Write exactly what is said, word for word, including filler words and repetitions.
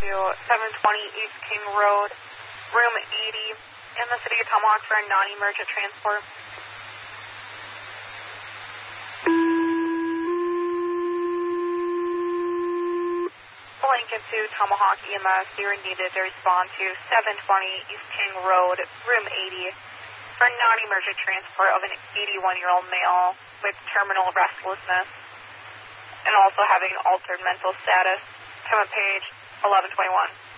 to seven twenty East King Road, room eighty, in the city of Tomahawk for a non-emergent transport. Lincoln to Tomahawk E M S, you are needed to respond to seven twenty East King Road, room eighty, for non-emergent transport of an eighty-one-year-old male with terminal restlessness and also having altered mental status. Time of page eleven twenty-one.